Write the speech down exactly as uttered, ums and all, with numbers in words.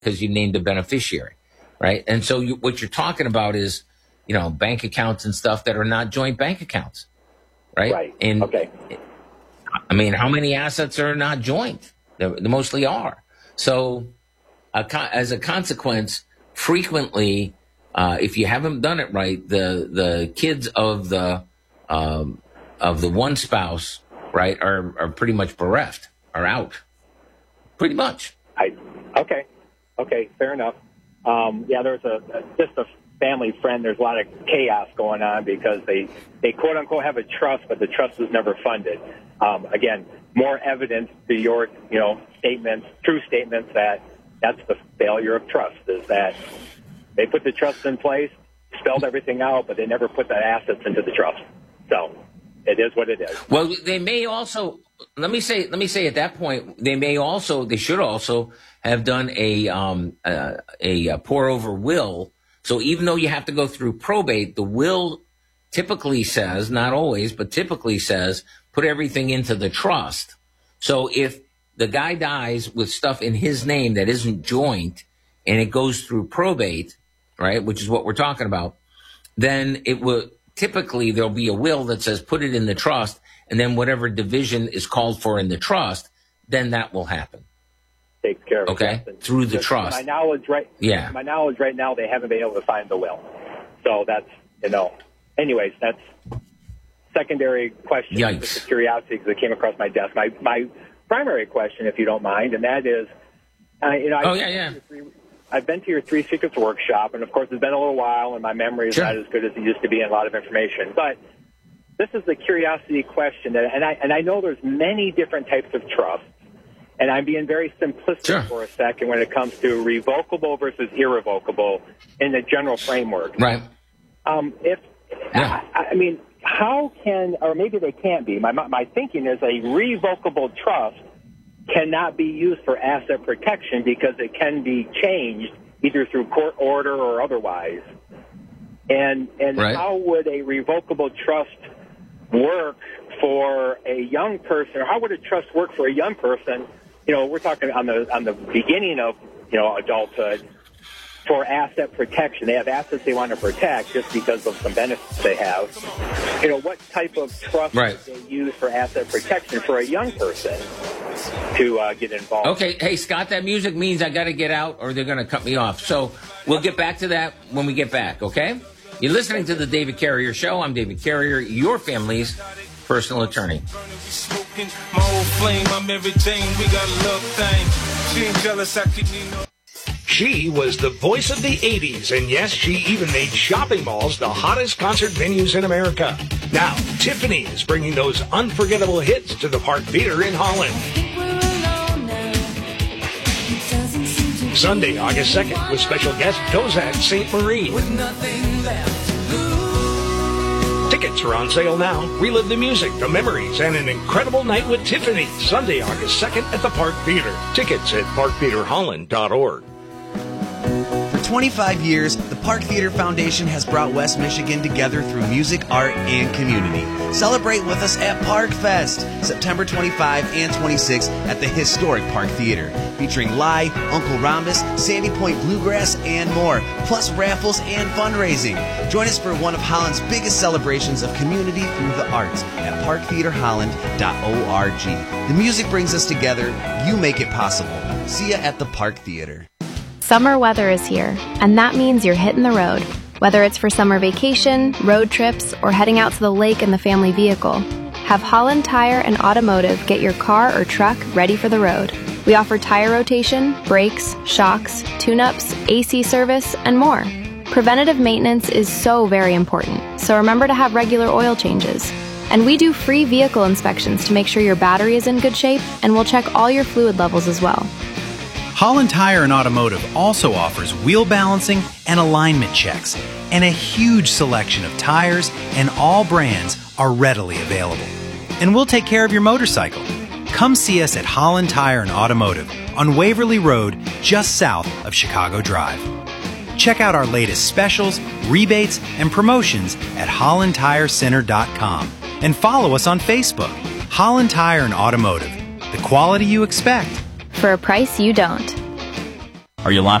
because you named a beneficiary, right? And so you, what you're talking about is, you know, bank accounts and stuff that are not joint bank accounts, right? Right. And okay. I mean, how many assets are not joint? They, they mostly are. So uh, co- as a consequence, frequently, uh, if you haven't done it right, the the kids of the um, of the one spouse, right, are are pretty much bereft, are out, pretty much. I okay, okay, fair enough. Um, yeah, there's a, a just a family friend. There's a lot of chaos going on because they they quote unquote have a trust, but the trust was never funded. Um, again, more evidence to your you know statements, true statements that that's the failure of trust is that they put the trust in place, spelled everything out, but they never put the assets into the trust. So it is what it is. Well, they may also let me say let me say at that point they may also they should also have done a um uh, a, a pour over will. So even though you have to go through probate, the will typically says, not always, but typically says, put everything into the trust. So if the guy dies with stuff in his name that isn't joint and it goes through probate, right, which is what we're talking about, then it will typically there'll be a will that says put it in the trust, and then whatever division is called for in the trust, then that will happen. Takes care of it. Okay, through the Just trust. My knowledge, right? Yeah. My knowledge right now, they haven't been able to find the will. So that's you know. Anyways, that's secondary question. Yikes. Just a curiosity because it came across my desk. My my primary question, if you don't mind, and that is, uh, you know, I oh yeah, yeah. Three, I've been to your Three Secrets workshop, and of course, it's been a little while, and my memory is sure. not as good as it used to be, and a lot of information. But this is the curiosity question, that, and I and I know there's many different types of trusts, and I'm being very simplistic sure. for a second when it comes to revocable versus irrevocable in the general framework. Right. Um, if yeah. I, I mean, how can, or maybe they can't be. My my thinking is a revocable trust cannot be used for asset protection because it can be changed either through court order or otherwise. And and right. how would a revocable trust work for a young person, or how would a trust work for a young person? You know, we're talking on the on the beginning of you know adulthood for asset protection. They have assets they want to protect just because of some benefits they have. You know, what type of trust right. would they use for asset protection for a young person to uh, get involved? Okay, hey, Scott, that music means I got to get out or they're going to cut me off. So we'll get back to that when we get back, okay? You're listening to the David Carrier Show. I'm David Carrier, your family's personal attorney. She was the voice of the eighties, and yes, she even made shopping malls the hottest concert venues in America. Now, Tiffany is bringing those unforgettable hits to the Park Theater in Holland. Sunday, August second, with special guest Dozat Saint Marie. Tickets are on sale now. Relive the music, the memories, and an incredible night with Tiffany. Sunday, August second at the Park Theater. Tickets at park theater holland dot org. For twenty-five years, the Park Theater Foundation has brought West Michigan together through music, art, and community. Celebrate with us at Park Fest, September twenty-fifth and twenty-sixth at the historic Park Theater, featuring Lai, Uncle Rhombus, Sandy Point Bluegrass, and more, plus raffles and fundraising. Join us for one of Holland's biggest celebrations of community through the arts at park theater holland dot org. The music brings us together. You make it possible. See ya at the Park Theater. Summer weather is here, and that means you're hitting the road. Whether it's for summer vacation, road trips, or heading out to the lake in the family vehicle, have Holland Tire and Automotive get your car or truck ready for the road. We offer tire rotation, brakes, shocks, tune-ups, A C service, and more. Preventative maintenance is so very important, so remember to have regular oil changes. And we do free vehicle inspections to make sure your battery is in good shape, and we'll check all your fluid levels as well. Holland Tire and Automotive also offers wheel balancing and alignment checks, and a huge selection of tires and all brands are readily available. And we'll take care of your motorcycle. Come see us at Holland Tire and Automotive on Waverly Road, just south of Chicago Drive. Check out our latest specials, rebates, and promotions at holland tire center dot com and follow us on Facebook. Holland Tire and Automotive, the quality you expect for a price you don't. Are you locked